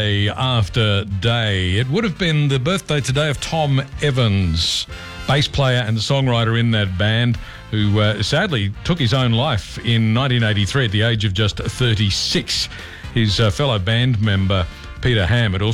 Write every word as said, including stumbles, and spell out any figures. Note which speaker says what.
Speaker 1: Day after day. It would have been the birthday today of Tom Evans, bass player and songwriter in that band, who uh, sadly took his own life in nineteen eighty-three at the age of just thirty-six. His uh, fellow band member, Peter Ham, had also